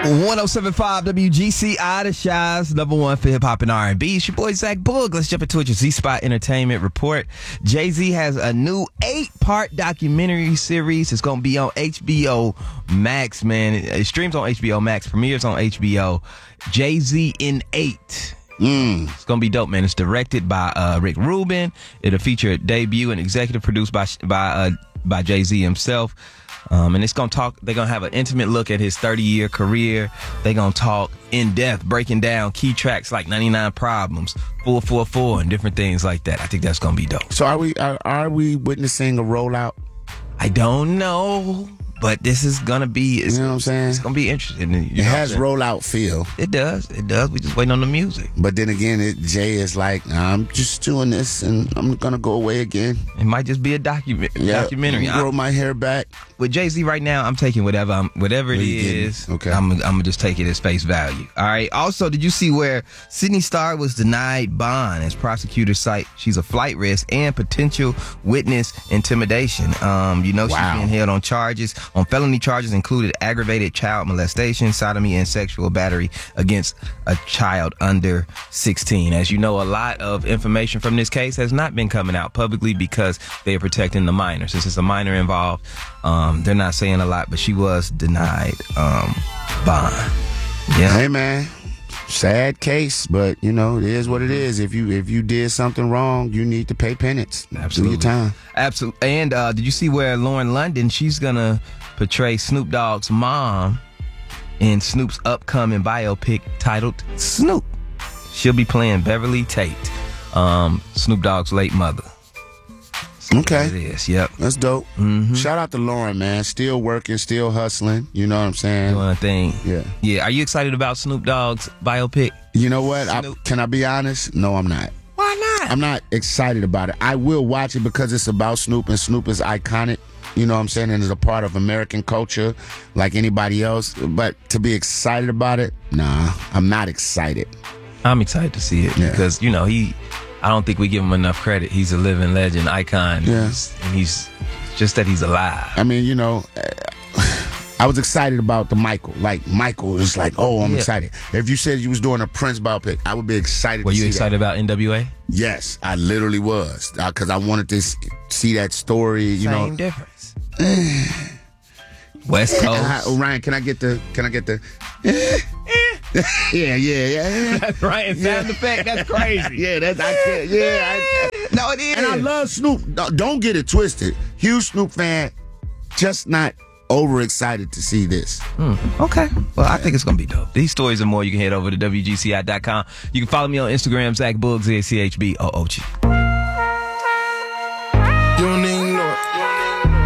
107.5 WGCI, the Shy's number one for hip hop and R&B. It's your boy Zach Boog. Let's jump into it. Your Z-Spot Entertainment Report. Jay-Z has a new 8-part documentary series. It's going to be on HBO Max, man. It streams on HBO Max, premieres on HBO. Jay-Z in 8. It's going to be dope, man. It's directed by Rick Rubin. It'll feature a debut and executive produced by Jay-Z himself. And it's going to talk, they're going to have an intimate look at his 30-year career. They're going to talk in depth, breaking down key tracks like 99 Problems, 444, and different things like that. I think that's going to be dope. So are we witnessing a rollout? I don't know, but this is going to be, you know what I'm saying? It's going to be interesting. It has rollout feel. It does. We just waiting on the music. But then again, Jay is like, I'm just doing this and I'm going to go away again. It might just be a documentary. Grow my hair back. With Jay-Z right now, I'm taking whatever it is. Okay. I'm gonna just take it as face value. All right. Also, did you see where Sydney Starr was denied bond as prosecutors cite she's a flight risk and potential witness intimidation? She's being held on felony charges included aggravated child molestation, sodomy, and sexual battery against a child under 16. As you know, a lot of information from this case has not been coming out publicly because they are protecting the minor. Since it's a minor involved, they're not saying a lot, but she was denied bond. Yeah. Hey, man. Sad case, but it is what it is. If you did something wrong, you need to pay penance. Absolutely. Do your time. Absolutely. And did you see where Lauren London, she's gonna portray Snoop Dogg's mom in Snoop's upcoming biopic titled Snoop? She'll be playing Beverly Tate, Snoop Dogg's late mother. Okay. It is, yep. That's dope. Mm-hmm. Shout out to Lauren, man. Still working, still hustling. You know what I'm saying? Doing a thing. Yeah. Yeah. Are you excited about Snoop Dogg's biopic? You know what? Can I be honest? No, I'm not. Why not? I'm not excited about it. I will watch it because it's about Snoop, and Snoop is iconic. You know what I'm saying? And is a part of American culture like anybody else. But to be excited about it, nah, I'm not excited. I'm excited to see it because, I don't think we give him enough credit. He's a living legend, icon. Yeah. And he's just that he's alive. I mean, I was excited about the Michael. Like, Michael is like, I'm excited. If you said you was doing a Prince biopic, I would be excited. Were you excited about NWA? Yes, I literally was. Because I wanted to see that story, Same difference. West Coast. Ryan, can I get the yeah. That's Ryan sound effect. That's crazy. Yeah, no, it is. And I love Snoop. Don't get it twisted. Huge Snoop fan, just not overexcited to see this. Okay. Well, I think it's going to be dope. These stories and more, you can head over to WGCI.com. You can follow me on Instagram, Zach Boog, ZACHBOOG.